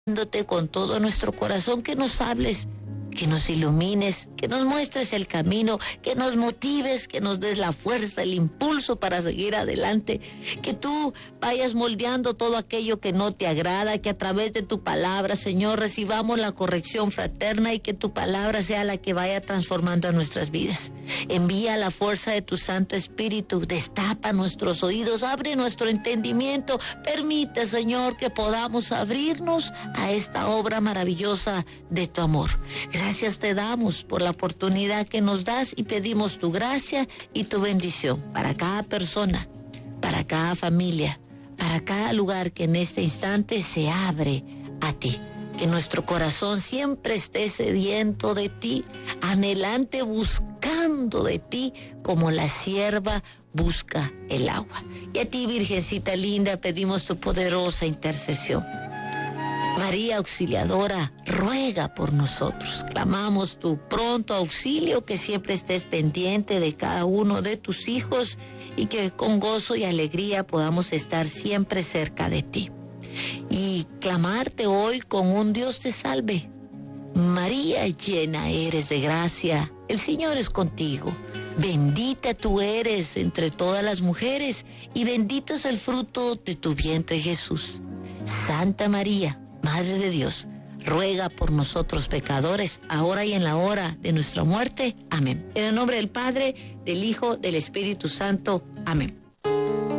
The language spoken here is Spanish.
con todo nuestro corazón, que nos hables, que nos ilumines, que nos muestres el camino, que nos motives, que nos des la fuerza, el impulso para seguir adelante, que tú vayas moldeando todo aquello que no te agrada, que a través de tu palabra, Señor, recibamos la corrección fraterna y que tu palabra sea la que vaya transformando a nuestras vidas. Envía la fuerza de tu Santo Espíritu, destapa nuestros oídos, abre nuestro entendimiento, permite, Señor, que podamos abrirnos a esta obra maravillosa de tu amor. Gracias te damos por la oportunidad que nos das y pedimos tu gracia y tu bendición para cada persona, para cada familia, para cada lugar que en este instante se abre a ti. Que nuestro corazón siempre esté sediento de ti, anhelante, buscando de ti, como la sierva busca el agua. Y a ti, Virgencita linda, pedimos tu poderosa intercesión. María Auxiliadora, ruega por nosotros. Clamamos tu pronto auxilio, que siempre estés pendiente de cada uno de tus hijos y que con gozo y alegría podamos estar siempre cerca de ti. Y clamarte hoy con un Dios te salve. María, llena eres de gracia, el Señor es contigo. Bendita tú eres entre todas las mujeres y bendito es el fruto de tu vientre, Jesús. Santa María, Madre de Dios, ruega por nosotros pecadores, ahora y en la hora de nuestra muerte. Amén. En el nombre del Padre, del Hijo, del Espíritu Santo. Amén.